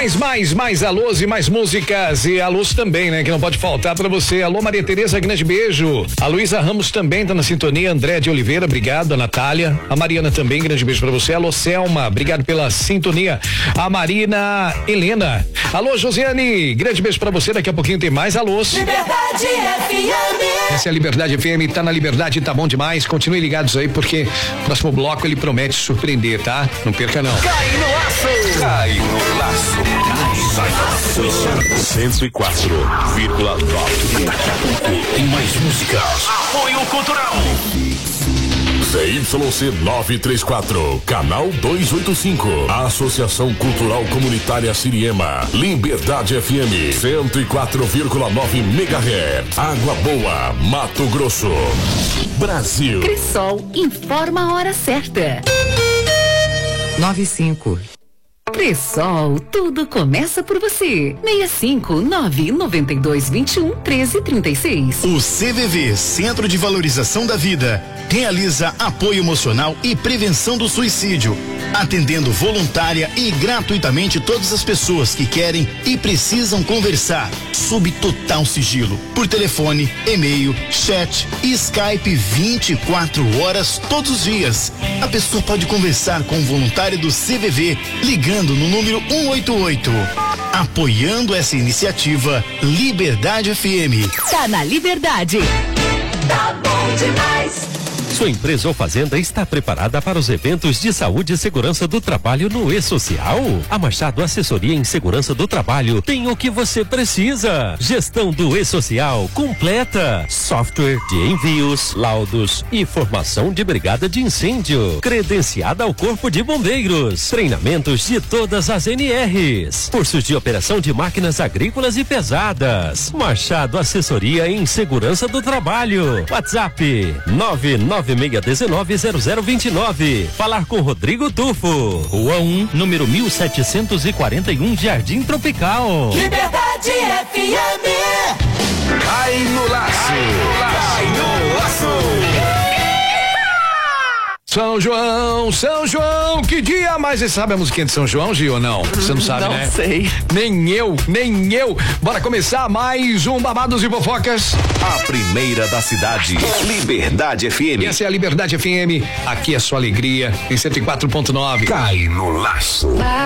Mais alôs e mais músicas. E alôs também, né? Que não pode faltar pra você. Alô, Maria Tereza, grande beijo. A Luísa Ramos também tá na sintonia. André de Oliveira, obrigado. A Natália. A Mariana também, grande beijo pra você. Alô, Selma, obrigado pela sintonia. A Marina Helena. Alô, Josiane, grande beijo pra você. Daqui a pouquinho tem mais alôs. Liberdade FM. Essa é a Liberdade FM, tá na Liberdade, tá bom demais. Continuem ligados aí, porque o próximo bloco ele promete surpreender, tá? Não perca não. Cai no laço. Cai no laço. Cai no laço. 104,9. Tem mais músicas. Apoio Cultural. ZYC 934, canal 285. Associação Cultural Comunitária Siriema. Liberdade FM 104,9 MHz. Água Boa, Mato Grosso, Brasil. Cressol informa a hora certa. 9:05. Cressol, tudo começa por você. 65992211336. O CVV, Centro de Valorização da Vida, realiza apoio emocional e prevenção do suicídio, atendendo voluntária e gratuitamente todas as pessoas que querem e precisam conversar, sob total sigilo, por telefone, e-mail, chat e Skype 24 horas todos os dias. A pessoa pode conversar com o voluntário do CVV ligando no número 188. Apoiando essa iniciativa, Liberdade FM. Tá na Liberdade. Tá bom demais. Sua empresa ou fazenda está preparada para os eventos de saúde e segurança do trabalho no E-Social? A Machado Assessoria em Segurança do Trabalho tem o que você precisa. Gestão do E-Social completa. Software de envios, laudos e formação de brigada de incêndio. Credenciada ao Corpo de Bombeiros. Treinamentos de todas as NRs. Cursos de operação de máquinas agrícolas e pesadas. Machado Assessoria em Segurança do Trabalho. WhatsApp 996190029. Falar com Rodrigo Tufo. Rua 1, número 1741, Jardim Tropical. Liberdade FM. Cai no laço. Cai no laço. São João, que dia mais? Você sabe a musiquinha de São João, Gil, ou não? Você não sabe, não, né? Não sei. Nem eu. Bora começar mais um Babados e Fofocas. A primeira da cidade, Liberdade FM. Essa é a Liberdade FM, aqui é sua alegria, em 104.9. Cai no laço.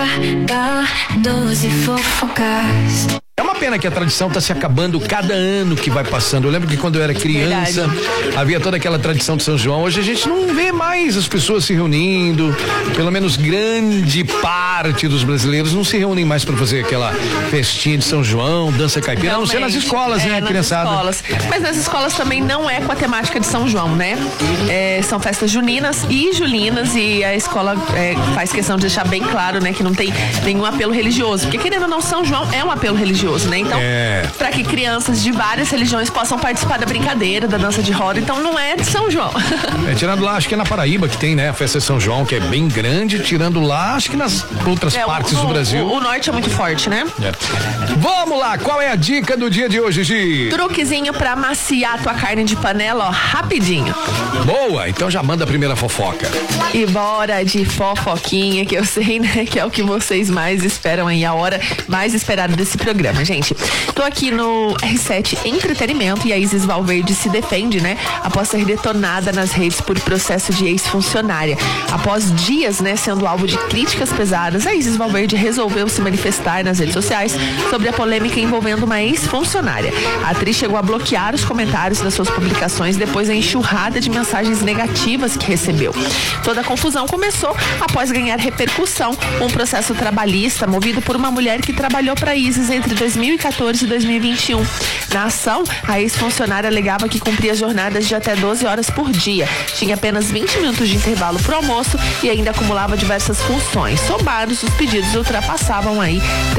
Babados e Fofocas. É uma pena que a tradição está se acabando cada ano que vai passando. Eu lembro que quando eu era criança, havia toda aquela tradição de São João. Hoje a gente não vê mais as pessoas se reunindo. Pelo menos grande parte dos brasileiros não se reúnem mais para fazer aquela festinha de São João, dança caipira, a não ser nas escolas, né, criançada? Escolas. Mas nas escolas também não é com a temática de São João, né? São festas juninas e julinas, e a escola faz questão de deixar bem claro, né, que não tem nenhum apelo religioso. Porque querendo ou não, São João é um apelo religioso, né? Então, para que crianças de várias religiões possam participar da brincadeira, da dança de roda, então não é de São João. Tirando lá, acho que é na Paraíba que tem, né, a festa de São João, que é bem grande, tirando lá, acho que nas outras partes do Brasil. O norte é muito forte, né? Vamos lá, qual é a dica do dia de hoje, Gi? Truquezinho pra maciar tua carne de panela, ó, rapidinho. Boa, então já manda a primeira fofoca. E bora de fofoquinha, que eu sei, né, que é o que vocês mais esperam aí, a hora mais esperada desse programa, gente. Tô aqui no R7 Entretenimento e a Isis Valverde se defende, né, após ser detonada nas redes por processo de ex-funcionária. Após dias, né, sendo alvo de críticas pesadas, a Isis Valverde resolveu se manifestar nas redes sociais sobre a polêmica envolvendo uma ex-funcionária. A atriz chegou a bloquear os comentários das suas publicações depois da enxurrada de mensagens negativas que recebeu. Toda a confusão começou após ganhar repercussão um processo trabalhista movido por uma mulher que trabalhou para a Isis entre 2014 e 2021. Na ação, a ex-funcionária alegava que cumpria jornadas de até 12 horas por dia, tinha apenas 20 minutos de intervalo para o almoço e ainda acumulava diversas funções. Somados, os pedidos ultrapassavam aí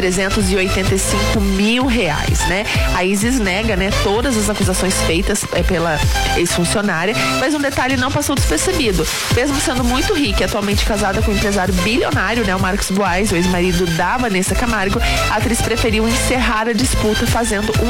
R$385 mil, né? A Isis nega, né, todas as acusações feitas pela ex-funcionária, mas um detalhe não passou despercebido. Mesmo sendo muito rica e atualmente casada com um empresário bilionário, né, o Marcos Boaz, o ex-marido da Vanessa Camargo, a atriz preferiu encerrar a disputa fazendo um